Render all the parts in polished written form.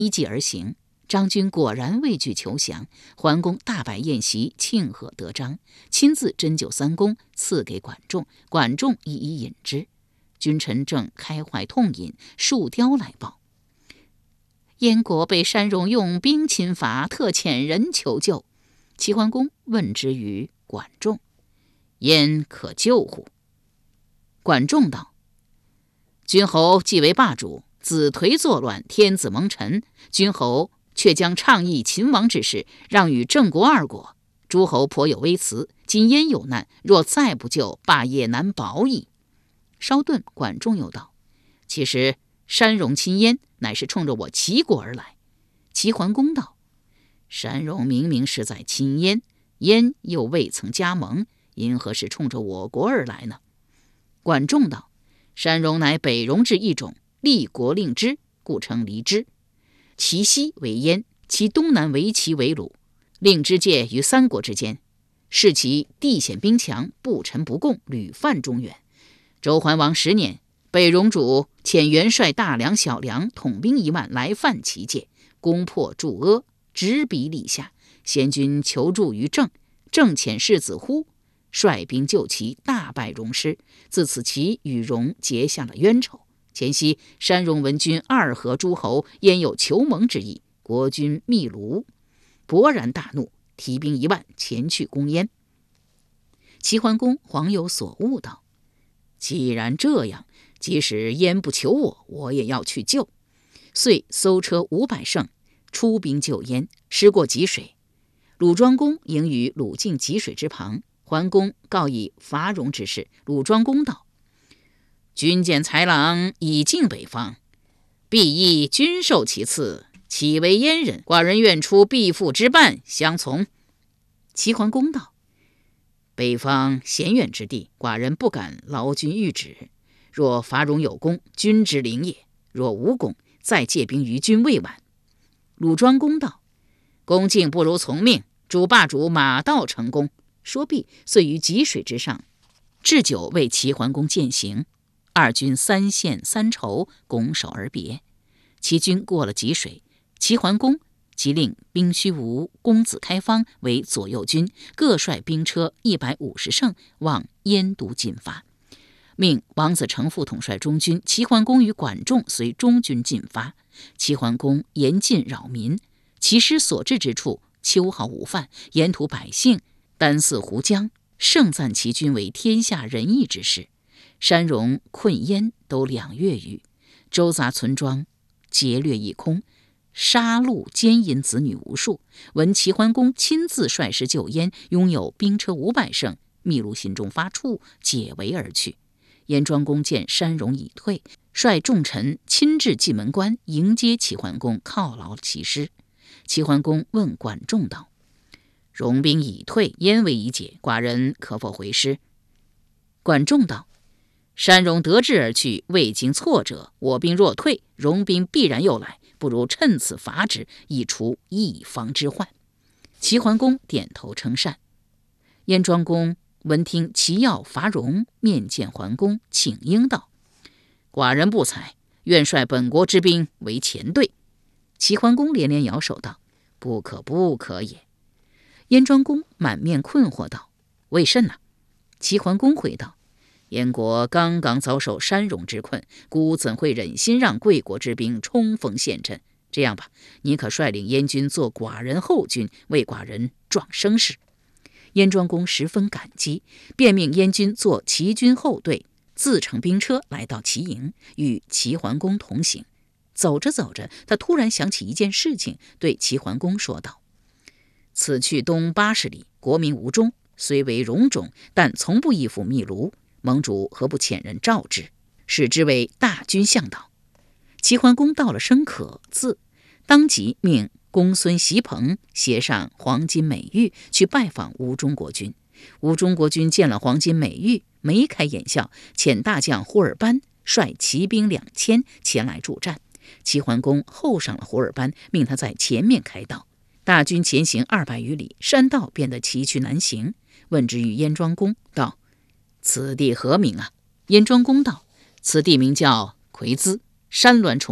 依计而行。张军果然畏惧求降，桓公大摆宴席庆贺得章，亲自斟酒3公赐给管仲，管仲一一饮之。君臣正开怀痛饮，树雕来报，燕国被山戎用兵侵伐，特遣人求救。齐桓公问之于管仲，燕可救乎？管仲道：君侯既为霸主，子颓作乱，天子蒙尘，君侯却将倡议秦王之事让与郑国2国，诸侯颇有微词，今燕有难，若再不救，霸业难保矣。稍顿，管仲又道：其实山戎侵燕，乃是冲着我齐国而来。齐桓公道：山戎明明是在侵燕，燕又未曾加盟，因何是冲着我国而来呢？管仲道：山戎乃北戎之一种，立国令之，故称离之。其西为燕，其东南为齐为鲁，令之介于3国之间，是其地险兵强，不臣不共，屡犯中原。周桓王10年，北戎主遣元帅大梁、小梁统兵1万来犯齐界，攻破筑阿，直逼历下。先君求助于郑，郑遣世子忽率兵救齐，大败戎师。自此齐与戎结下了冤仇。前夕山戎闻君2合诸侯，焉有求盟之意，国君密卢勃然大怒，提兵1万前去攻燕。齐桓公恍有所悟道：既然这样，即使燕不求我，我也要去救。遂搜车500乘，出兵救燕，失过济水。鲁庄公迎于鲁境济水之旁，桓公告以伐戎之事。鲁庄公道：君见豺狼以进北方，必亦君受其赐，岂为燕人？寡人愿出必父之半相从。齐桓公道：北方险远之地，寡人不敢劳君谕旨。若伐戎有功，君之灵也；若无功，再借兵于君未晚。鲁庄公道：恭敬不如从命，主霸主马到成功。说毕，遂于济水之上置酒为齐桓公饯行。2军3献3酬，拱手而别。齐军过了济水，齐桓公即令兵须吴公子开方为左右军，各率兵车150乘往燕都进发，命王子成父统帅中军，齐桓公与管仲随中军进发。齐桓公严禁扰民，其师所至之处，秋毫无犯，沿途百姓单似湖江，盛赞齐军为天下仁义之士。山戎困燕都2月余，周杂村庄劫掠一空，杀戮奸淫子女无数。闻齐桓公亲自率师救燕，拥有兵车500乘，密卢心中发怵，解围而去。燕庄公见山戎已退，率众臣亲至蓟门关迎接齐桓公，犒劳其师。齐桓公问管仲道：戎兵已退，燕危已解，寡人可否回师？管仲道：山戎得志而去，未经挫折，我兵若退，戎兵必然又来，不如趁此伐之，以除一方之患。齐桓公点头称善。燕庄公闻听齐要伐戎，面见桓公，请缨道：寡人不才，愿率本国之兵为前队。齐桓公连连摇手道：不可不可也。燕庄公满面困惑道：为甚呢？齐桓公回道：燕国刚刚遭受山戎之困，孤怎会忍心让贵国之兵冲锋陷阵？这样吧，你可率领燕军做寡人后军，为寡人壮声势。燕庄公十分感激，便命燕军做齐军后队，自乘兵车来到齐营，与齐桓公同行。走着走着，他突然想起一件事情，对齐桓公说道：此去东80里，国名吴中，虽为戎种，但从不依附密卢，盟主何不遣人召之，使之为大军向导？齐桓公道了声可字，当即命公孙袭彭携上黄金美玉去拜访吴中国君。吴中国君见了黄金美玉，眉开眼笑，遣大将忽尔班率骑兵2000前来助战。齐桓公候上了忽尔班，命他在前面开道。大军前行200余里，山道变得崎岖难行。问之于燕庄公，道：此地何名啊？燕庄公道：此地名叫夔兹，山峦重叠，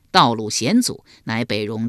道路险阻，乃北戎